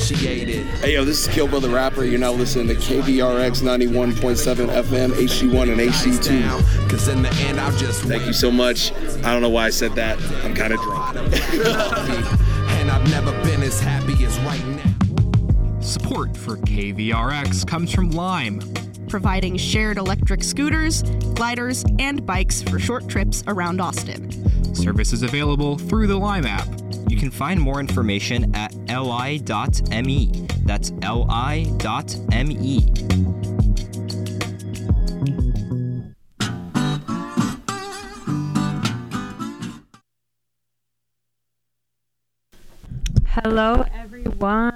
appreciate it. Hey, yo, this is Kill Bill the Rapper. You're now listening to KVRX 91.7 FM, HD1 and HD2. Cause in the end, I'll just Thank you so much. I don't know why I said that. I'm kind of drunk. And I've never been as happy as right now. Support for KVRX comes from Lime, providing shared electric scooters, gliders, and bikes for short trips around Austin. Service is available through the Lime app. You can find more information at li.me. That's li.me. Hello, everyone.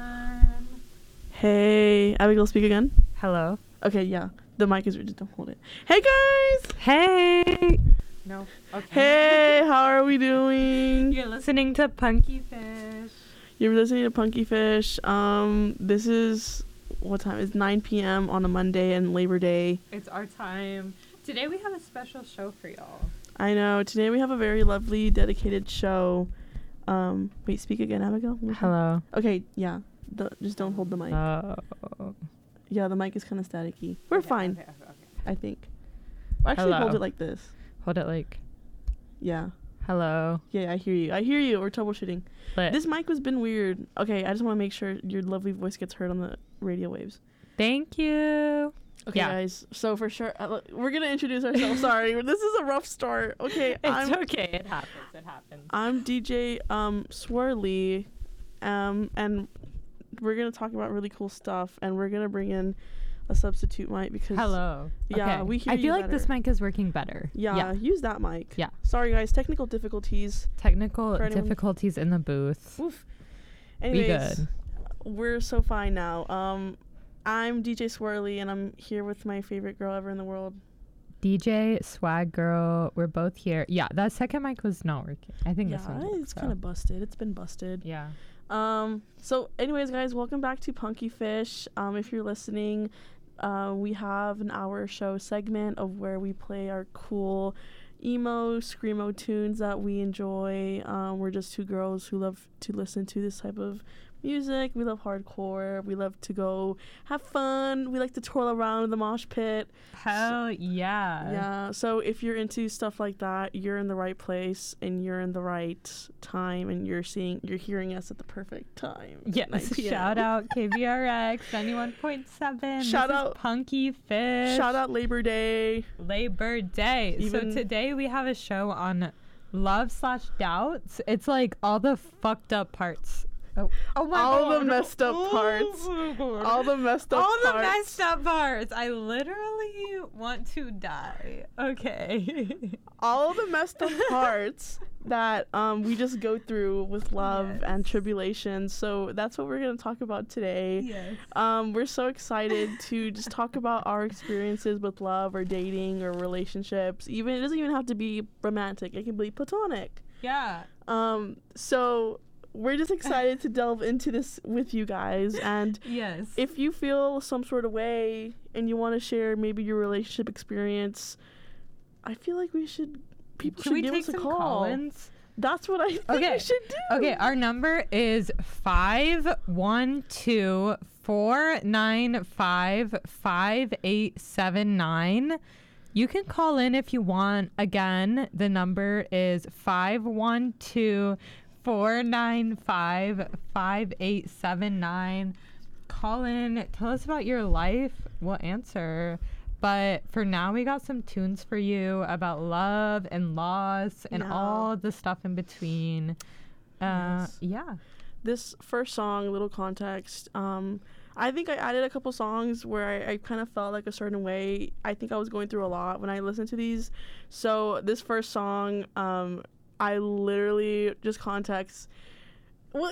Hey, Abigail, speak again. Hello. Okay, yeah. The mic is just don't hold it. Hey, guys. Hey. No. Okay. Hey, how are we doing? You're listening to Punky Fish. You're listening to Punky Fish. This is what time? It's 9 p.m. on a Monday and Labor Day. It's our time. Today we have a special show for y'all. I know. Today we have a very lovely, dedicated show. Wait, speak again, Abigail. Hello. Okay, yeah. Just don't hold the mic. Yeah, the mic is kind of staticky. We're fine. Okay. I think. Actually, Hello. hold it like this. Hold it like. Yeah. Hello. Yeah, I hear you. We're troubleshooting. This mic has been weird. Okay, I just want to make sure your lovely voice gets heard on the radio waves. Thank you. Okay, guys. So for sure, we're gonna introduce ourselves. Sorry, this is a rough start. Okay, It's okay. It happens. I'm DJ Swirly, and we're gonna talk about really cool stuff, and we're gonna bring in a substitute mic because Hello. Yeah, okay. we hear I you feel like better. this mic is working better. Yeah, use that mic. Yeah. Sorry, guys. Technical difficulties. Technical For anyone- difficulties in the booth. Oof. Anyways, good. We're so fine now. I'm DJ Swirly, and I'm here with my favorite girl ever in the world. DJ Swag Girl. We're both here. Yeah, that second mic was not working. I think this one. Yeah, it's kind of busted. It's been busted. Yeah. So anyways, guys, welcome back to Punky Fish. If you're listening, we have an hour show segment of where we play our cool emo screamo tunes that we enjoy. We're just two girls who love to listen to this type of music. We love hardcore. We love to go have fun. We like to twirl around in the mosh pit. Hell yeah. Yeah, so if you're into stuff like that, you're in the right place and you're in the right time, and you're hearing us at the perfect time. Yes. 9 p.m. Shout out KVRX 91.7. Shout This out is Punky Fish. Shout out Labor Day. Labor Day. So today we have a show on love/doubts. It's like all the fucked up parts. Oh my God. All the messed up parts. All the messed up All parts. the messed up parts. I literally want to die. Okay. All the messed up parts that we just go through with love and tribulation. So that's what we're going to talk about today. Yes. We're so excited to just talk about our experiences with love or dating or relationships. It doesn't even have to be romantic. It can be platonic. Yeah. So we're just excited to delve into this with you guys. And yes, if you feel some sort of way and you want to share maybe your relationship experience, I feel like people should give us a call. Call-ins? That's what I think we should do. Okay, our number is 512-495-5879. You can call in if you want. Again, the number is 512-495-5879. Call in, tell us about your life. We'll answer. But for now, we got some tunes for you about love and loss and all the stuff in between. Yeah. This first song, little context, I think I added a couple songs where I kind of felt like a certain way. I think I was going through a lot when I listened to these. So this first song, I literally just context. Well,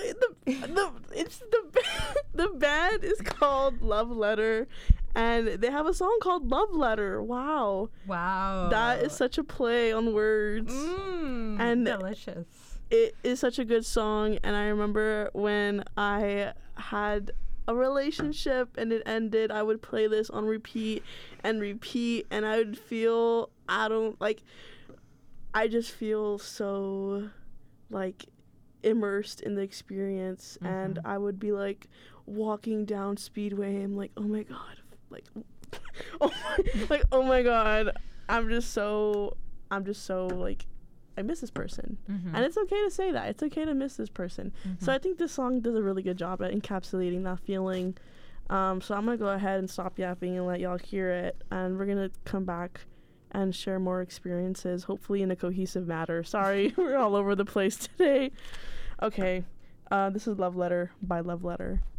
the band is called Love Letter, and they have a song called Love Letter. Wow. That is such a play on words. And delicious. It is such a good song, and I remember when I had a relationship and it ended, I would play this on repeat, and I would feel, I just feel so, like, immersed in the experience, and I would be like, walking down Speedway. I'm like, oh my god, like, oh my god, I'm just so like, I miss this person. And it's okay to say that. It's okay to miss this person. So I think this song does a really good job at encapsulating that feeling. So I'm gonna go ahead and stop yapping and let y'all hear it, and we're gonna come back and share more experiences, hopefully in a cohesive manner. Sorry, we're all over the place today. Okay, this is Love Letter by Love Letter.